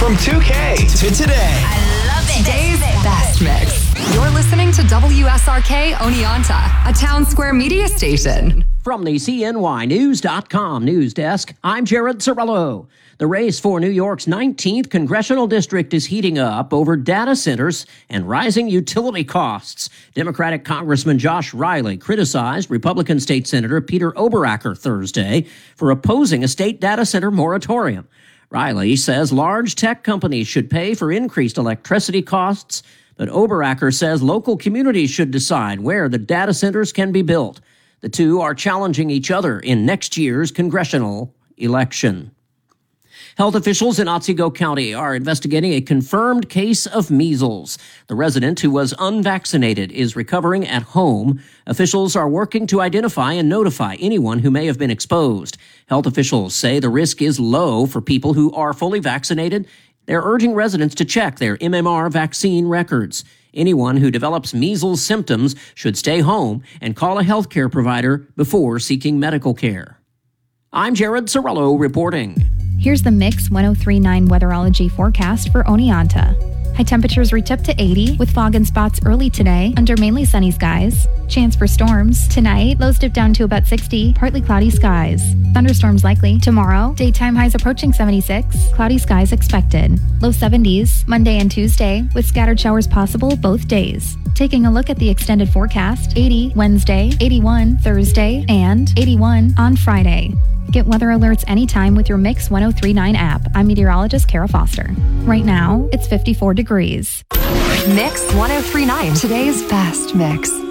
From 2K to today. I love it. Today's best mix. You're listening to WSRK Oneonta, a Town Square media station. From the CNYnews.com news desk, I'm Jared Cirillo. The race for New York's 19th congressional district is heating up over data centers and rising utility costs. Democratic Congressman Josh Riley criticized Republican State Senator Peter Oberacker Thursday for opposing a state data center moratorium. Riley says large tech companies should pay for increased electricity costs, but Oberacker says local communities should decide where the data centers can be built. The two are challenging each other in next year's congressional election. Health officials in Otsego County are investigating a confirmed case of measles. The resident who was unvaccinated is recovering at home. Officials are working to identify and notify anyone who may have been exposed. Health officials say the risk is low for people who are fully vaccinated. They're urging residents to check their MMR vaccine records. Anyone who develops measles symptoms should stay home and call a healthcare provider before seeking medical care. I'm Jared Cirillo reporting. Here's the Mix 103.9 Weatherology forecast for Oneonta. High temperatures reach up to 80 with fog and spots early today under mainly sunny skies. Chance for storms. Tonight, lows dip down to about 60, partly cloudy skies. Thunderstorms likely. Tomorrow, daytime highs approaching 76, cloudy skies expected. Low 70s Monday and Tuesday with scattered showers possible both days. Taking a look at the extended forecast, 80 Wednesday, 81 Thursday, and 81 on Friday. Get weather alerts anytime with your Mix 103.9 app. I'm meteorologist Kara Foster. Right now, it's 54 degrees. Mix 103.9, today's best mix.